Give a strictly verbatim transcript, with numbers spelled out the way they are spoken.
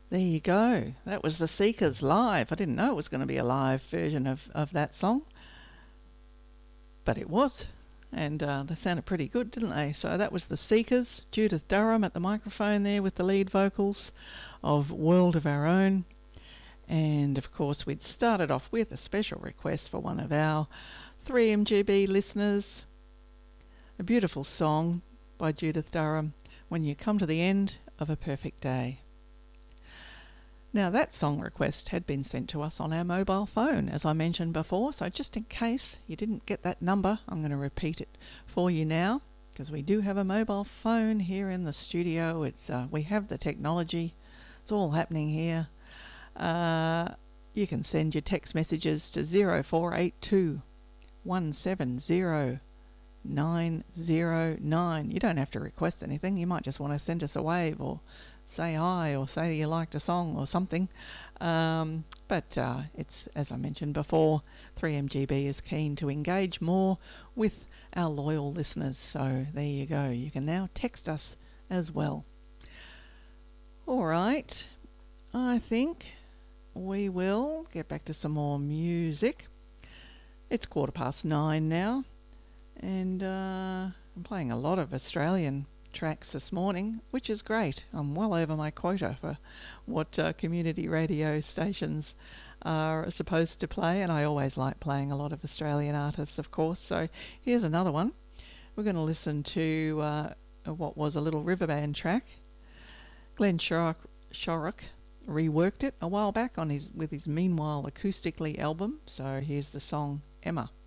There you go. That was the Seekers live. I didn't know it was going to be a live version of, of that song, but it was. And uh, they sounded pretty good, didn't they? So that was the Seekers, Judith Durham at the microphone there with the lead vocals of World of Our Own. And of course, we'd started off with a special request for one of our three M G B listeners. A beautiful song by Judith Durham, When You Come to the End of a Perfect Day. Now, that song request had been sent to us on our mobile phone, as I mentioned before, so just in case you didn't get that number, I'm going to repeat it for you now, because we do have a mobile phone here in the studio. It's uh, we have the technology. It's all happening here. Uh, you can send your text messages to zero four eight two one seven zero nine zero nine. You don't have to request anything. You might just want to send us a wave or say hi or say you liked a song or something. Um, but uh, it's, as I mentioned before, three M G B is keen to engage more with our loyal listeners. So there you go. You can now text us as well. All right. I think we will get back to some more music. It's quarter past nine now. And uh, I'm playing a lot of Australian tracks this morning, which is great. I'm well over my quota for what uh, community radio stations are supposed to play, and I always like playing a lot of Australian artists, of course. So here's another one. We're going to listen to uh, what was a little river band track. Glenn Shorrock, Shorrock reworked it a while back on his with his Meanwhile Acoustically album. So here's the song Emma.